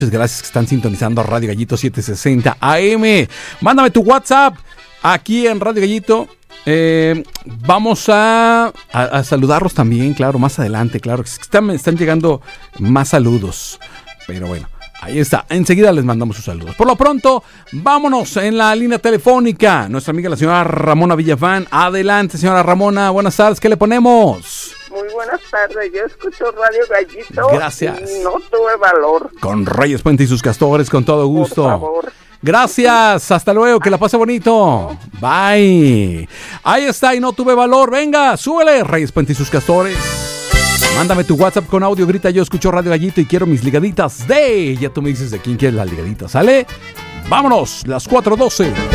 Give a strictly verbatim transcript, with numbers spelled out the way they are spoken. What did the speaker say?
Muchas gracias que están sintonizando Radio Gallito setecientos sesenta A M. Mándame tu WhatsApp aquí en Radio Gallito. Eh, vamos a, a, a saludarlos también, claro, más adelante, claro. Están, están llegando más saludos. Pero bueno, ahí está. Enseguida les mandamos sus saludos. Por lo pronto, vámonos en la línea telefónica. Nuestra amiga la señora Ramona Villafán. Adelante, señora Ramona. Buenas tardes. ¿Qué le ponemos? Muy buenas tardes, yo escucho Radio Gallito. Gracias. Y no tuve valor. Con Reyes Puente y sus castores, con todo gusto. Por favor. Gracias, hasta luego, que la pase bonito. Bye. Ahí está, y no tuve valor. Venga, súbele, Reyes Puente y sus castores. Mándame tu WhatsApp con audio, grita yo escucho Radio Gallito y quiero mis ligaditas de... Ya tú me dices de quién quieres las ligaditas, ¿sale? Vámonos, las cuatro doce.